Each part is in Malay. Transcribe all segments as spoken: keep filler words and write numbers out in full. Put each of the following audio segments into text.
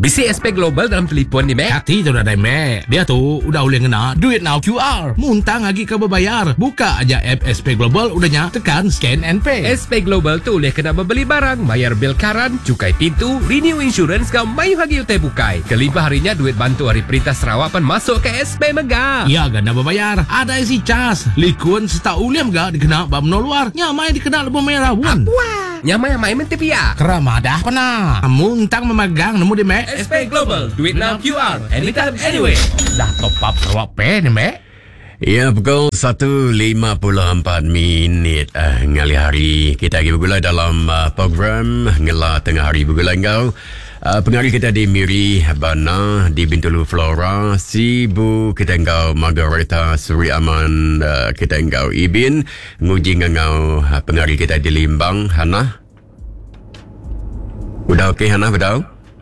Bisi S P Global dalam telefon ni, Mek. Hati tu dah dah, Mek. Dia tu udah boleh kena Duit Now Q R. Muntang lagi kau berbayar. Buka aja app S P Global, udahnya tekan scan and pay. S P Global tu boleh kena membeli barang, bayar bil karan, cukai pintu, renew insurance kau mayu hagi utai bukai. Kelipah harinya duit bantu hari perintah Sarawak pan masuk ke S P Mega. Ya, gana berbayar. Ada isi cas. Likun seta uliam gak dikena bamno luar. Nyamai dikena lebih merah pun. Wah, nyamai yang main mentipia. Keramadah pernah. Muntang memegang nemu di Mek. S P Global, duit now Q R, anytime, anyway. Dah top up Sarawak Pay ni, Mek. Ya, pukul satu lima puluh empat minit uh, ngali hari kita lagi bergulai dalam uh, program Ngela Tengah Hari Bergulai Engkau. Uh, pengarih kita di Miri Bana, di Bintulu Flora, Sibu kita engkau Margareta Suri Aman, uh, kita engkau Ibin, nguji engkau uh, pengarih kita di Limbang, Hana. Udah okey Hana, betul?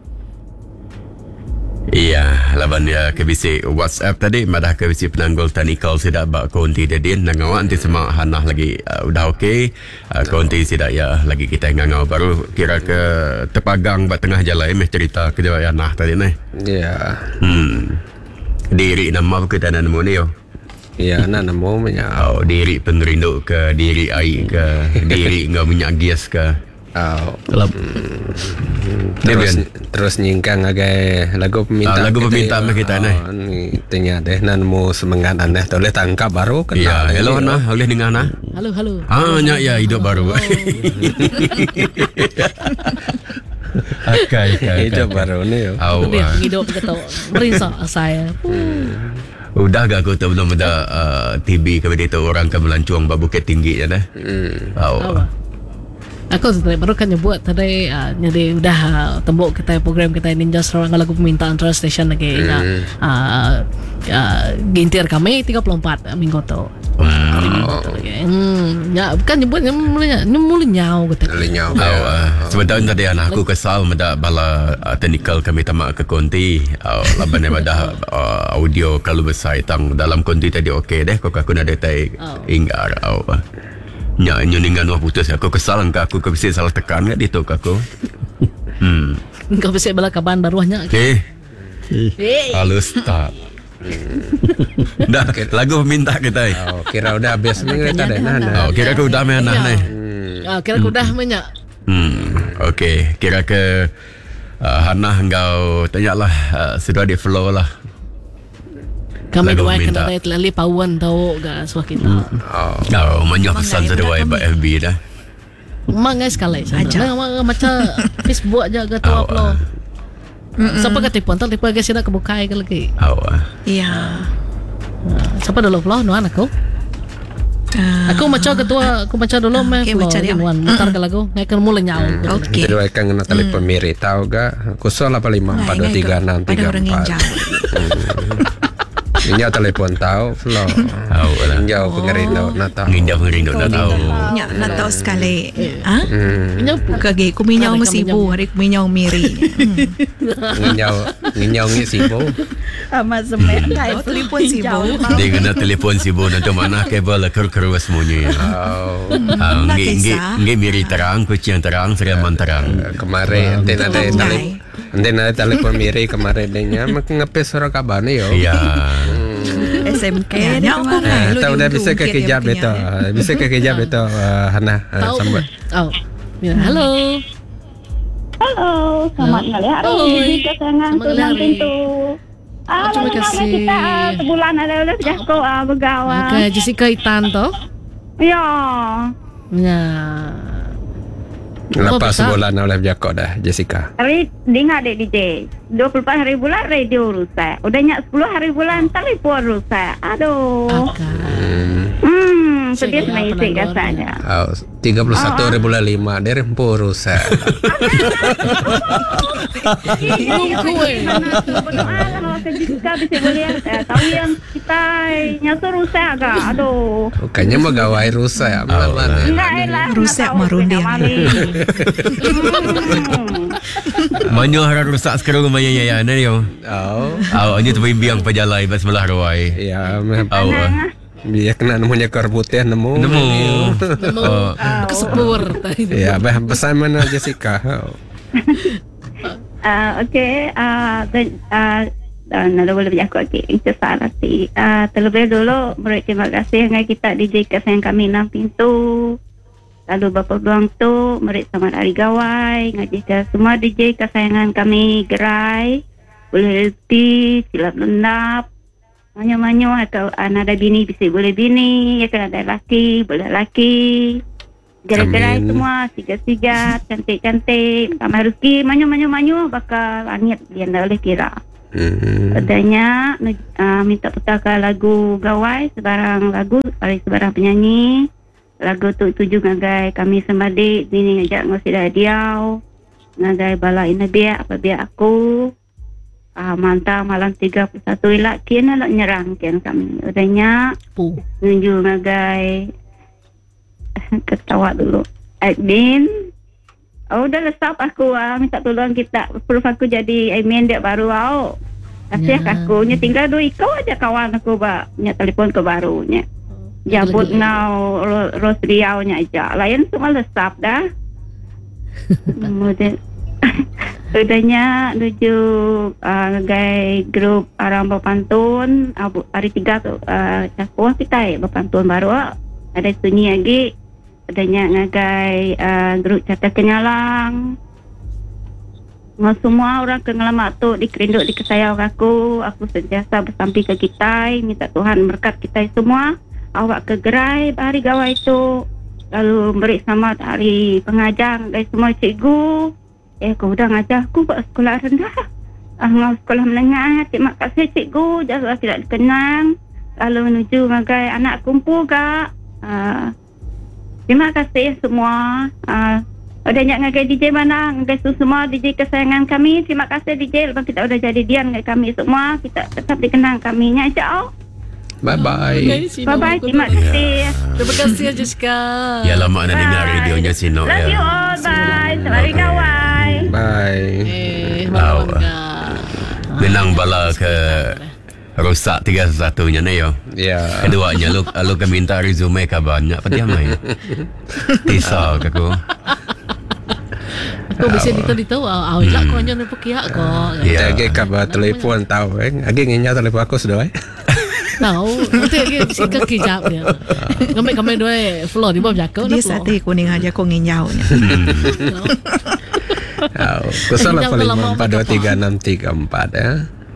Iya, laban ya kebisi WhatsApp tadi, madah kebisi penanggul tanikal sidak bak konti dedin nangawak nanti semua Hanah lagi uh, udah okey. Uh, konti sidak ya lagi kita ngangau baru kira ke terpagang bak tengah jalan meh cerita ke dia Hanah tadi ni. Ya. Hmm. Diri nama kita dan nemu ni yo. Ya, nak nemu punya. Oh, diri pengerinduk ke, diri air ke, diri ngau minyak gas ke. Oh. Kelab. Hmm. Terus terus nyingkang agai lagu permintaan. Ah, lagu permintaan kita, kita ni. Oh, ni tanya deh nan mu semangat aneh boleh tangkap baru kan. Ya, hello Hana, boleh dengar Hana? Halo, halo. Ah, nya ya hidup baru. Akai, akai. Hidup baru ni. Oh. Dia hidup kita merisa saya. Udah gak aku tahu belum ada uh, T V kepada itu orang ke melancuang bab Bukit Tinggi ya dah. Hmm. Oh. Apa? Aku tadi baru kan nyebut tadi uh, jadi udah uh, tembok kita program kita Ninja Sarawak lagu permintaan terus station lagi mm. uh, uh, gintir kami tiga puluh empat minggu tu. Wow. Hmm, ya bukan nyebut mulanya mulai nyau gitu. Mulai nyau. Oh, uh, sebenarnya tadi anak aku kesal meda bala uh, technical kami tamak ke konti. Oh, laban ada uh, audio kalau besar tang dalam konti tadi okey deh kok aku nak detai oh. Inggar. Oh. Nya nyoningan wah putus aku kesal engkau aku ke bisa salah tekan enggak itu aku. Hmm. Engkau bisa bala kaban baruahnya. Eh. Hey. Halus tak. Dah lagu minta kita. Oh, kira udah habis ni kita dah nah. Oh, kira aku udah mana ni. Ah, kira aku udah banyak. Hmm. Okey, kira ke uh, Hana engkau tanyalah uh, sudah di flow lah. Kami dua kena ada terlali pawan tahu gak suah kita. Oh, oh banyak pesan sedua ba F B dah. Mangai sekali saja. Macam Facebook aja gak tahu upload. Siapa kata telefon tak telefon guys nak kebukai ke lagi. Oh. Iya. Siapa dulu upload nuan aku? Aku macam ketua, aku macam dulu meh upload mutar ke lagu. Ngai kan mulai nyau. Okey. Jadi mereka kena telefon Miri tahu gak? Kusol apa lima empat dua tiga enam tiga empat. Injau telefon tahu flow. Tahu lah. Injau pengerindo nak tahu. Injau pengerindo nak tahu. Ya, nak tahu sekali. Ah? Injau kage kuminyau mesibu hari kuminyau Miri. Injau injau ngi sibu. Amat semet kai telefon sibu. Dia kena telefon sibu nanti mana kabel ker-ker semuanya. Oh. Ngi ngi ngi Miri terang, kucing terang, Seriaman terang. Kemarin dan ada telefon. Dan ada telefon Miri kemarin dia mak ngepes suara kabar ni yo. Iya. S M K nya aku tahu dah bisa ke kejap itu. Bisa ke kejap itu Hana sambut. Oh. Halo. Halo, selamat ngali hari. Kesenangan tunang pintu. Ah, terima kasih. Kita sebulan ada udah jago ah begawan. Oke, Jessica Itan toh? Ya. Ya. Lepas sebulan oleh Jakob dah Jessica. Hari dengar dek D J. dua puluh empat hari bulan radio rusak. Udah nyak sepuluh hari bulan telefon rusak. Aduh. Hmm. Hmm, sedih menisik rasanya. Oh, tiga puluh satu hari bulan lima dia rempuh rusak. Berdoa ke Jessica bisa boleh tahu yang kita nyatu rusak agak. Aduh. Bukannya mau gawai rusak ya. Enggak elah. Rusak marundia. Banyak harap rusak sekarang rumah ya ya yo. Oh. Oh, hanya tu bimbang pejalai pas sebelah ruai. Ya, oh. Dia kena namanya kar putih nemu. Nemu. Oh. Kesepur tadi. Ya, bah pesan mana Jessica? uh, okey uh, dan uh, dan ada boleh berjaku okey itu salah ti uh, terlebih dulu beri terima kasih dengan kita D J kesayang kami enam pintu. Lalu bapa peluang tu merik sama dari gawai ngaji ke semua D J kesayangan kami gerai boleh reti silap lendap manyo-manyo atau anak ada bini bisa boleh bini ya kan ada laki boleh laki gerai-gerai semua sigat-sigat cantik-cantik sama rezeki manyo-manyo-manyo bakal langit dia ndak boleh kira. Hmm. Adanya uh, minta putaka lagu gawai sebarang lagu dari sebarang penyanyi. Lagu tu tuju ngagai kami sembadi bini ngajak ngosi dah diau. Ngagai bala ina biak apa biak aku. Ah mantap malam tiga puluh satu ilak kian nak nyerang kian kami. Adanya pu nunju ngagai ketawa dulu. Admin. Oh dah lesap aku ah minta tolong kita proof aku jadi admin dia baru au. Kasih ya. Aku nya tinggal dua ikau aja kawan aku ba nya telefon ke barunya. Jabut ngau Ros Riau nya aja. Lain semua lesap dah. Kemudian udahnya menuju uh, gai grup orang berpantun hari tiga tu uh, cakuah kita berpantun baru ada sunyi lagi. Adanya ngagai uh, grup Cata Kenyalang. Ngau semua orang kengalamak tu dikerinduk di kesayang aku. Aku sentiasa bersampi ke kita. Minta Tuhan berkat kita semua. Awak ke gerai hari gawai itu. Lalu beri selamat hari pengajar dari semua cikgu. Eh kau dah ngajar aku buat sekolah rendah. Ah, ngau sekolah menengah. Terima kasih cikgu. Jangan tidak dikenang. Lalu menuju ngagai anak kumpul kak. Ah, terima kasih semua. Uh, udah nyak ngagai D J mana, ngagai semua D J kesayangan kami. Terima kasih D J. Lepas kita udah jadi dian ngagai kami semua. Kita tetap dikenang kami nya jauh. Bye bye. Bye bye. Terima kasih. Terima kasih Jessica. Ya lama nak dengar radionya Sino. Love ya. you all. Bye. Selamat hari gawai. Bye. Eh, malam Menang bala ke rosak tiga satunya ni yo. Ya. Keduanya lu lu ke minta resume ka banyak pati amai. Tisau ke aku. Aku bisa dito-dito aw ilak ko nya ni pukiak ko. Ya. Age kabar telefon tahu eh. Age nginya telefon aku sudah eh. Tahu, nanti lagi sikap kijap dia. Kami kami dua floor di bawah jago. Dia sate kuning aja kok nginyau nya. Kusala paling empat dua tiga enam tiga empat ya.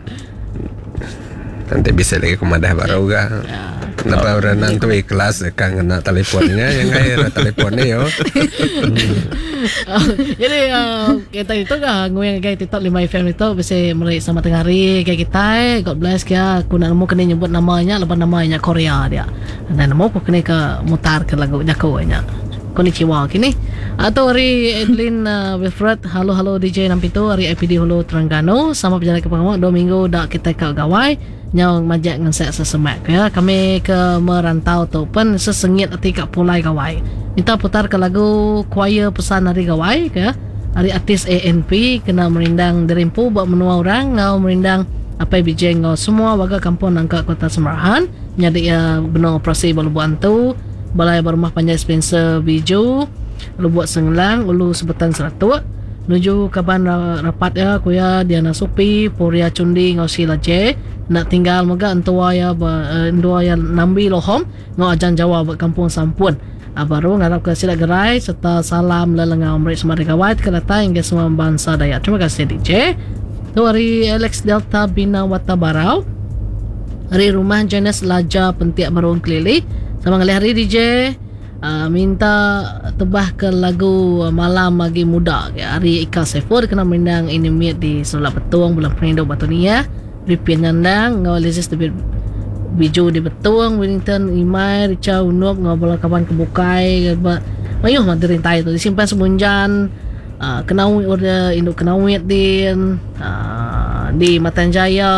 Nanti bisa lagi kumadah baru ga. Kenapa orang nanti ikhlas kan kena teleponnya yang air teleponnya yo. Jadi uh, kita itu kan ngoyang kayak TikTok lima F M itu bisa mulai sama tengah hari kayak kita. God bless ya. Aku nak mau kena nyebut namanya, lepas namanya Korea dia. Dan mau aku kena ke mutar ke lagu jakaunya. Konnichiwa kini. Atau hari Edlin uh, Wilfred. Halo halo D J nampi tu hari I P D Hulu Terengganu sama perjalanan ke Pengawak dua minggu dah kita ke gawai. Nyau majak ngesek sesemak ya. Kami ke merantau tu pun sesengit hati kat pulai gawai. Minta putar ke lagu choir pesan hari gawai ke. Hari artis A N P kena merindang derimpu buat menua orang ngau merindang apa bijeng ngau semua warga kampung angka Kota Semerahan. Nyadi ya benar operasi balu bantu. Balai berumah panjang Spencer Biju. Lu buat senglang ulu sebutan seratus. Nuju kaban rapat ya kuya Diana Supi Puria Cundi ngau sila J nak tinggal moga entua ya endua ya nambi lohom ngau ajan Jawa buat kampung sampun. Baru ngarap ke sila gerai serta salam lelengau merik semari kawait kelata hingga semua bangsa Dayak. Terima kasih D J. Tu hari Alex Delta Bina Watabarau. Hari rumah Jenis Laja Pentiak Barung Kelili. Sama kali hari D J. Uh, minta tebah ke lagu uh, Malam Lagi Muda ya. Hari Ika Saifur kena merindang inimit di Selat Betuang bulan Perindu Batunia Ripian Nyandang ngau Lizis di Biju di Betuang Wellington Imai Rica Unuk ngau bola kawan kebukai mayuh madirintai tu disimpan semunjan uh, kenawit order induk kenawit din uh, di Matanjaya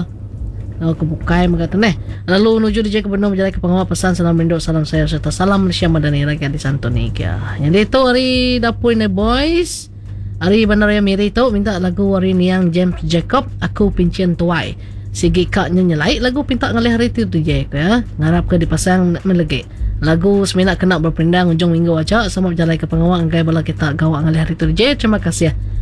ngau kebukai mengata neh. Lalu menuju di Jakarta Benar berjalan ke Pengawal pesan salam rindu salam saya serta salam Malaysia Madani rakyat di Santoni ya. Jadi itu hari dapur ni boys. Hari Bandaraya Miri tu minta lagu hari Niang James Jacob aku pincian tuai. Sigi kak nyelai lagu pinta ngalih hari tu D J ya. Ngarap ke dipasang melegi. Lagu seminat kena berpindang ujung minggu aja sama berjalan ke Pengawal angkai bala kita gawak ngalih hari tu D J. Terima kasih ya.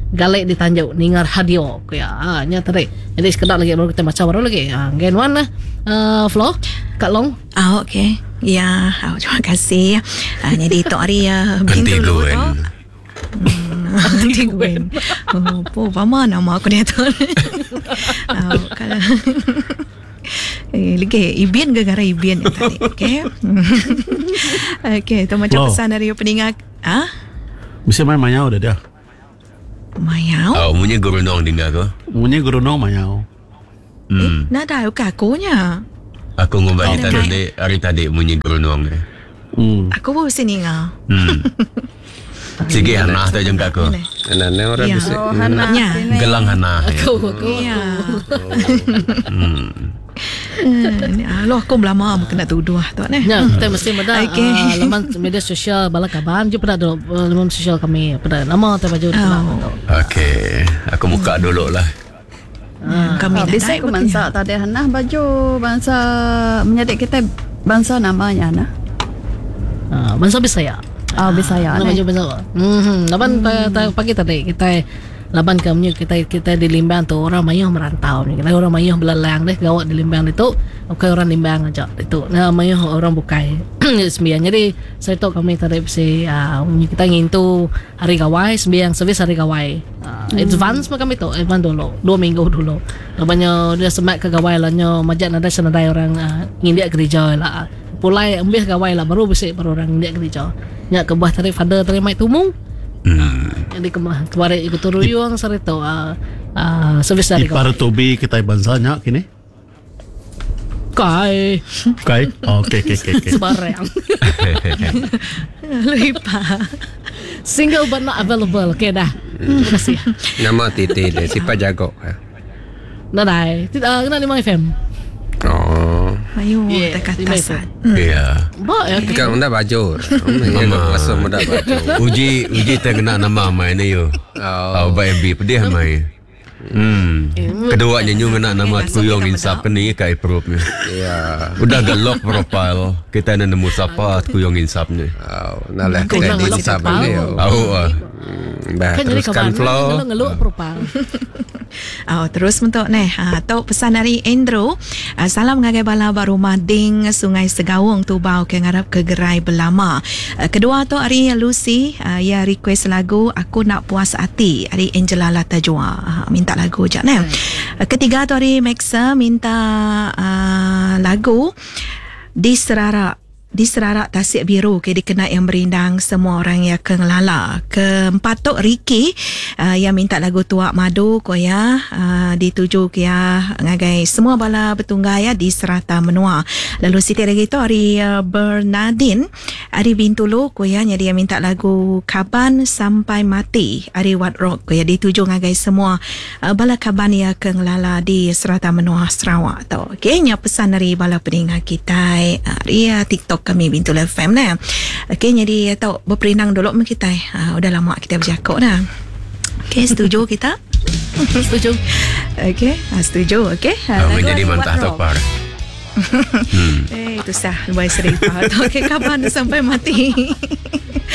Galek di Tanjung Ningar Hadio ya. Ah nya tadi. Jadi sekedar lagi baru kita baca baru lagi. Ah gen one lah. Uh, Flo, Kak Long. Ah, okey. Ya, oh, terima kasih. Ah, jadi Tok Ari uh, Anti bintu dulu Gwen. tu. Anti Gwen. Oh, po, apa nama aku dia tu? Oh, kalau Eh, lagi Ibian gara-gara Ibian yang tadi. Okey. Okey, tu macam Flo. pesan dari pendengar. Ah, Bisa main mayau dah dia. Mayau. Oh, punya gurunong dengar kau. Punya gurunong mayau. Hmm. Nak dah ke akunya. Aku ngubah Oh, tadi okay. tadi hari tadi punya gurunong ni. Hmm. Aku baru sini ngah. Hmm. Sige Hana tu jengka aku. Anak-anak orang Ya. bisa. Oh, Hana. Ya. sini. Gelang Hana. Aku aku. Ya. Hmm. Aloh aku lama kena tuduh tu ni. Ya, kita mesti pada Okay. uh, laman media sosial bala kaban je pada do uh, laman sosial kami pada nama tu baju Oh. Okey, aku buka dulu lah. Kami Ah, dah bisa naik aku bangsa tadi Hana baju bangsa menyadik kita bangsa namanya Hana. uh, bangsa Bisaya. Oh, Bisaya, Nama ne? baju bangsa. Hmm, laban ta- ta- pagi tadi kita laban kami kita kita di Limbang tu orang mayuh merantau ni. Kita orang mayuh belalang deh gawat di Limbang itu. Okey orang Limbang aja itu. Nah mayuh orang bukai. Sembilan. Jadi saya tahu kami tadi si uh, kita ngintu hari gawai sembiang servis hari gawai. Uh, advance mah kami tu advance dulu dua minggu dulu. Labannya dia semak ke gawai lah nyo majak nada senadai orang uh, ngindia gereja lah. Pulai ambil gawai lah baru bisik baru orang ngindia gereja. Nya ke buah tadi father tadi mai tumung. Hmm. Jadi kema- kemarin ikut turuyuang sarito uh, uh, servis dari Ipar Tobi kita bansanya kini. kai Kai. Oh, okey okey okey. okey. sebarang Lupa. single but not available. Okay dah. Terima kasih. Nama Titi dia siapa jago. Nah dah. Tidak kena lima F M. Oh. Ayo, Yeah, dekat lima tasan. Ya. Ba ya. Kau dah baju. Mama masa muda baju. Uji uji terkena nama mai ni yo. Oh. Oh, baik bi pedih mai. Hmm. Kedua nyanyi kena nama Kuyong Insap ni kai proof ni. Ya. Udah galok profile. Kita nak nemu siapa Kuyong Insap ni. Oh, nalah Kau nak kredit ngelok sabar ni. kepala. Tahu ah. Bah, Kan jadi teruskan kawan flow. ngeluk propal. Oh, terus untuk ni. Ha, tu pesan dari Andrew. Uh, salam ngagai bala baru mading Sungai Segawung Tubau ke ngarap ke gerai belama. Uh, kedua tu hari Lucy uh, ya request lagu Aku Nak Puas Hati hari Angela Latajua. Uh, minta lagu je ni. Uh, ketiga tu hari Maxa minta uh, lagu Di Serarak di Serarak Tasik Biru ke dikenal yang berindang semua orang yang kengelala. Keempat tu Ricky uh, yang minta lagu Tuak Madu ko ya uh, dituju ke ya ngagai semua bala bertunggai ya di Serata Menua. Lalu Siti lagi tu hari uh, Bernardine hari Bintulu ko ya jadi yang minta lagu Kaban Sampai Mati hari Wat Rock ko ya dituju ngagai semua uh, bala kaban yang kengelala di Serata Menua Sarawak tu. Okey nya pesan dari bala pendengar kita hari uh, TikTok kami Bintul F M nah. Okey jadi tahu berperinang dulu med kita. Ha, udah lama kita bercakap dah. Okey setuju kita? Setuju. Okey, ha, setuju. Okey. Ha, Oh, lagu menjadi hari mantah What tu Rock. par. Eh itu sah luar seripah. Okey kaban sampai mati.